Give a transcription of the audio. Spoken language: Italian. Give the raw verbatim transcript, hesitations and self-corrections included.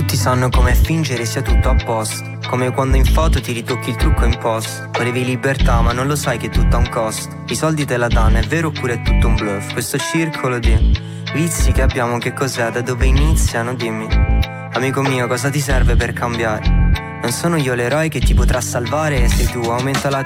Tutti sanno come fingere sia tutto a posto, come quando in foto ti ritocchi il trucco in post. Volevi libertà ma non lo sai che è tutto a un costo. I soldi te la danno, è vero oppure è tutto un bluff? Questo circolo di vizi che abbiamo che cos'è? Da dove iniziano? Dimmi. Amico mio, cosa ti serve per cambiare? Non sono io l'eroe che ti potrà salvare, sei tu, aumenta la